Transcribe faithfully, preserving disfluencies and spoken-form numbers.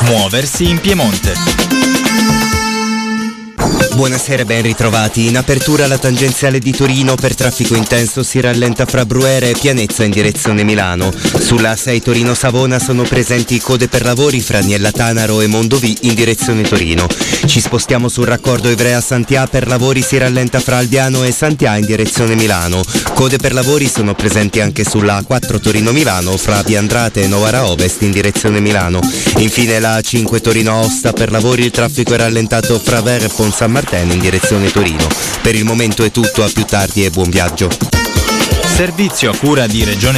Muoversi in Piemonte. Buonasera, ben ritrovati. In apertura la tangenziale di Torino per traffico intenso si rallenta fra Bruera e Pianezza in direzione Milano. Sulla A sei Torino-Savona sono presenti code per lavori fra Niella Tanaro e Mondovì in direzione Torino. Ci spostiamo sul raccordo Ivrea-Santià, per lavori si rallenta fra Albiano e Santià in direzione Milano. Code per lavori sono presenti anche sulla A quattro Torino-Milano fra Viandrate e Novara Ovest in direzione Milano. Infine la A cinque Torino-Aosta, per lavori il traffico è rallentato fra Ver e Pont San Martino in direzione Torino. Per il momento è tutto, a più tardi e buon viaggio. Servizio a cura di Regione